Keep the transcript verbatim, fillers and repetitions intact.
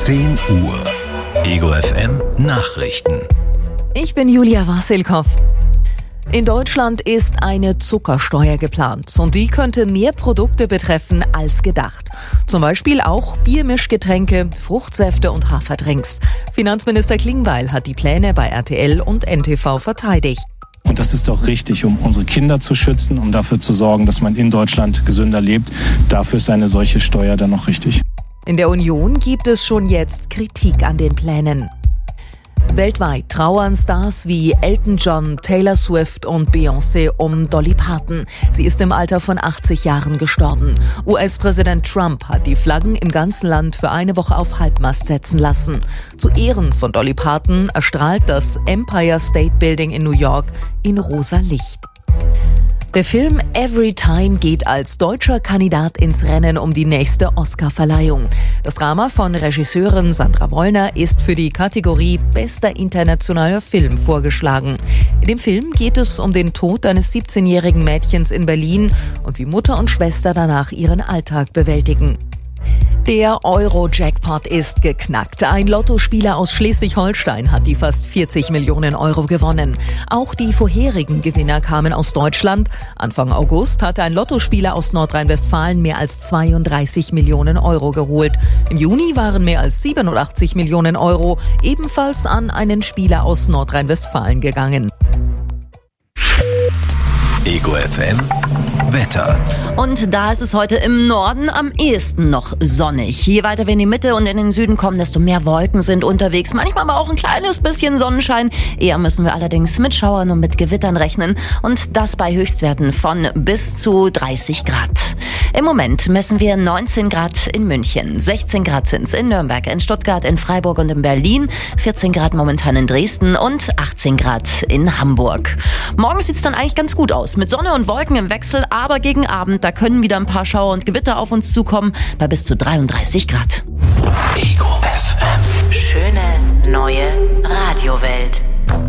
zehn Uhr. Ego F M Nachrichten. Ich bin Julia Wassilkow. In Deutschland ist eine Zuckersteuer geplant und die könnte mehr Produkte betreffen als gedacht. Zum Beispiel auch Biermischgetränke, Fruchtsäfte und Haferdrinks. Finanzminister Klingbeil hat die Pläne bei R T L und N T V verteidigt. Und das ist doch richtig, um unsere Kinder zu schützen, um dafür zu sorgen, dass man in Deutschland gesünder lebt. Dafür ist eine solche Steuer dann noch richtig. In der Union gibt es schon jetzt Kritik an den Plänen. Weltweit trauern Stars wie Elton John, Taylor Swift und Beyoncé um Dolly Parton. Sie ist im Alter von achtzig Jahren gestorben. U S-Präsident Trump hat die Flaggen im ganzen Land für eine Woche auf Halbmast setzen lassen. Zu Ehren von Dolly Parton erstrahlt das Empire State Building in New York in rosa Licht. Der Film Every Time geht als deutscher Kandidat ins Rennen um die nächste Oscar-Verleihung. Das Drama von Regisseurin Sandra Wollner ist für die Kategorie Bester internationaler Film vorgeschlagen. In dem Film geht es um den Tod eines siebzehnjährigen Mädchens in Berlin und wie Mutter und Schwester danach ihren Alltag bewältigen. Der Euro-Jackpot ist geknackt. Ein Lottospieler aus Schleswig-Holstein hat die fast vierzig Millionen Euro gewonnen. Auch die vorherigen Gewinner kamen aus Deutschland. Anfang August hatte ein Lottospieler aus Nordrhein-Westfalen mehr als zweiunddreißig Millionen Euro geholt. Im Juni waren mehr als siebenundachtzig Millionen Euro ebenfalls an einen Spieler aus Nordrhein-Westfalen gegangen. Ego F M Wetter. Und da ist es heute im Norden am ehesten noch sonnig. Je weiter wir in die Mitte und in den Süden kommen, desto mehr Wolken sind unterwegs. Manchmal aber auch ein kleines bisschen Sonnenschein. Eher müssen wir allerdings mit Schauern und mit Gewittern rechnen. Und das bei Höchstwerten von bis zu dreißig Grad. Im Moment messen wir neunzehn Grad in München, sechzehn Grad sind's in Nürnberg, in Stuttgart, in Freiburg und in Berlin, vierzehn Grad momentan in Dresden und achtzehn Grad in Hamburg. Morgen sieht's dann eigentlich ganz gut aus, mit Sonne und Wolken im Wechsel, aber gegen Abend, da können wieder ein paar Schauer und Gewitter auf uns zukommen, bei bis zu dreiunddreißig Grad. Ego F M. Schöne neue Radiowelt.